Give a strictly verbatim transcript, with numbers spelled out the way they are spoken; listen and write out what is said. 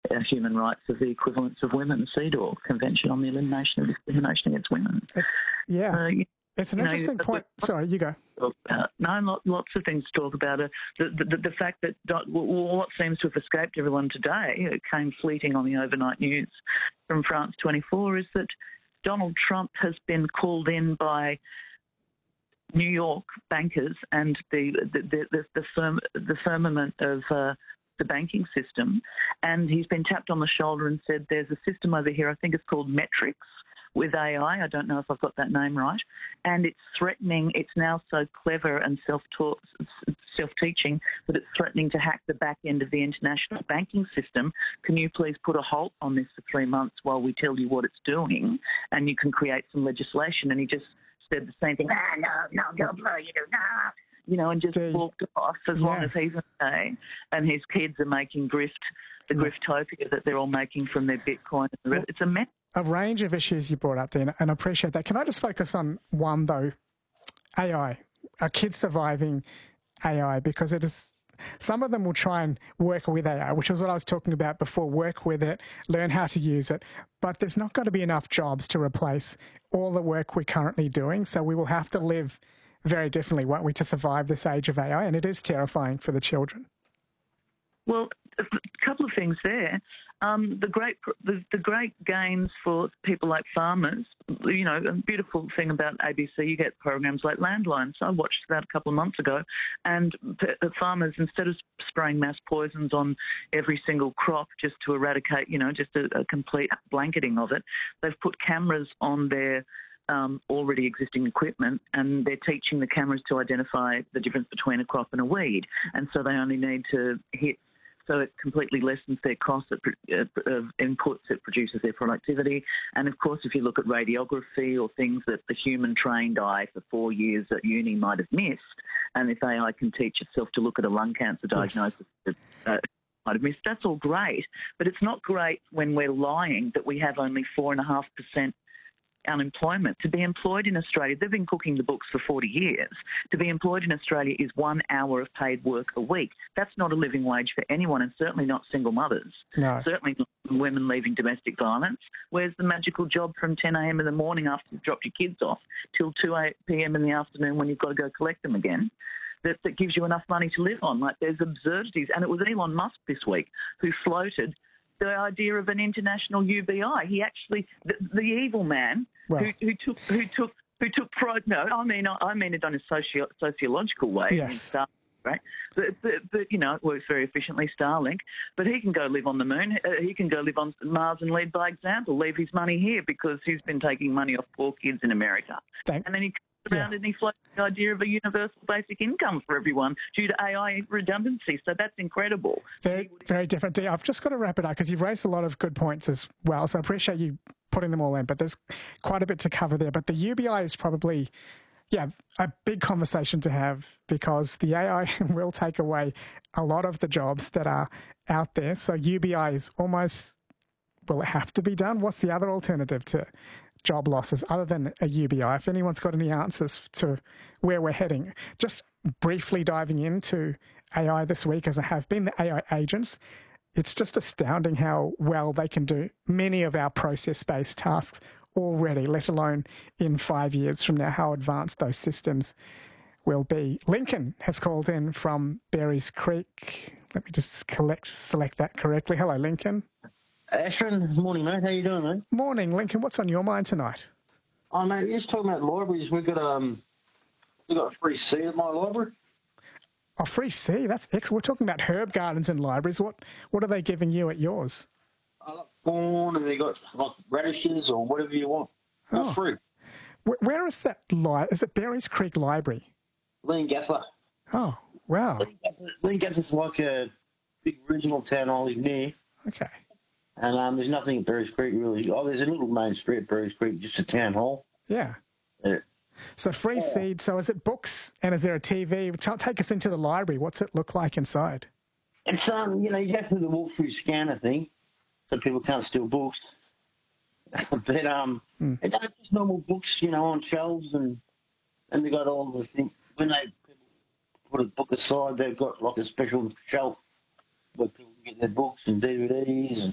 uh, human rights of the equivalence of women, CEDAW, Convention on the Elimination of Discrimination Against Women. It's, yeah, uh, you, it's an you interesting know, point. Sorry, you go. Uh, no, lots of things to talk about. Uh, the, the, the fact that what seems to have escaped everyone today, it came fleeting on the overnight news from France twenty-four, is that Donald Trump has been called in by New York bankers and the the the, the, firm, the firmament of uh, the banking system, and he's been tapped on the shoulder and said, "There's a system over here. I think it's called Metrics with A I. I don't know if I've got that name right, and it's threatening. It's now so clever and self-taught, self-teaching that it's threatening to hack the back end of the international banking system. Can you please put a halt on this for three months while we tell you what it's doing, and you can create some legislation?" And he just said the same thing, ah, no, no, no, no, you do, no, you know, and just See, walked off as yeah. long as he's okay. And his kids are making grift, the yeah. griftopia that they're all making from their Bitcoin. And the rest. It's a mess. A range of issues you brought up, Dean, and I appreciate that. Can I just focus on one, though? A I. Are kids surviving A I? Because it is... Some of them will try and work with A I, which was what I was talking about before, work with it, learn how to use it. But there's not going to be enough jobs to replace all the work we're currently doing. So we will have to live very differently, won't we, to survive this age of A I? And it is terrifying for the children. Well, a couple of things there. Um, the great the, the great gains for people like farmers, you know, a beautiful thing about A B C, you get programs like Landline. So I watched that a couple of months ago, and the farmers, instead of spraying mass poisons on every single crop just to eradicate, you know, just a, a complete blanketing of it, they've put cameras on their Um, already existing equipment, and they're teaching the cameras to identify the difference between a crop and a weed, and so they only need to hit, so it completely lessens their costs of inputs, it produces their productivity. And of course, if you look at radiography or things that the human trained eye for four years at uni might have missed, and if A I can teach itself to look at a lung cancer diagnosis, yes. uh, might have missed, that's all great, but it's not great when we're lying that we have only four and a half percent unemployment. To be employed in Australia, they've been cooking the books for forty years. To be employed in Australia is one hour of paid work a week. That's not a living wage for anyone, and certainly not single mothers. No. Certainly not women leaving domestic violence. Where's the magical job from ten a.m. in the morning after you've dropped your kids off till two p.m. in the afternoon when you've got to go collect them again? That, that gives you enough money to live on. Like, there's absurdities. And it was Elon Musk this week who floated the idea of an international U B I. He actually, the, the evil man well, who, who took, who took, who took pride. No, I mean, I mean it on a socio, sociological way. Yes. Starlink, right? But, but, but, you know, it works very efficiently, Starlink. But he can go live on the moon. Uh, he can go live on Mars and lead by example, leave his money here because he's been taking money off poor kids in America. Thank- and then he around yeah. and he floats the idea of a universal basic income for everyone due to A I redundancy. So that's incredible. Very, very different. Dee, I've just got to wrap it up because you've raised a lot of good points as well. So I appreciate you putting them all in, but there's quite a bit to cover there. But the U B I is probably, yeah, a big conversation to have because the A I will take away a lot of the jobs that are out there. So U B I is almost, will it have to be done? What's the other alternative to job losses other than a U B I? If anyone's got any answers to where we're heading, just briefly diving into A I this week, as I have been, the A I agents, it's just astounding how well they can do many of our process-based tasks already, let alone in five years from now, how advanced those systems will be. Lincoln has called in from Berries Creek. Let me just collect, select that correctly. Hello, Lincoln. Ashton, morning, mate. How you doing, mate? Morning, Lincoln. What's on your mind tonight? Oh, mate, you're just talking about libraries. We've got um, we got a free seat at my library. Oh, free C. That's excellent. We're talking about herb gardens and libraries. What what are they giving you at yours? I like corn, and they got like radishes or whatever you want. All oh. free. Where, where is that? Li- is it Berries Creek Library? Leongatha. Oh, wow. Leongatha's like a big regional town I live near. Okay. And um, there's nothing at Berries Creek really. Oh, there's a little main street at Berries Creek, just a town hall. Yeah. Yeah. So free yeah. seed. So is it books and is there a T V? Take us into the library. What's it look like inside? It's um, you know, you have to do the walk-through scanner thing, so people can't steal books. but um, hmm. it's just normal books, you know, on shelves, and and they got all the things. When they put a book aside, they've got like a special shelf where people get their books and D V Ds and